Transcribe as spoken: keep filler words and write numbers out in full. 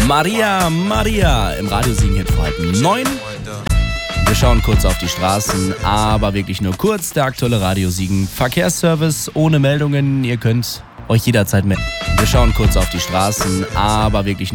Maria, Maria im Radiosiegen-Hit vor halb neun. Wir schauen kurz auf die Straßen, aber wirklich nur kurz. Der aktuelle Radiosiegen Verkehrsservice ohne Meldungen. Ihr könnt euch jederzeit melden. Wir schauen kurz auf die Straßen, aber wirklich nur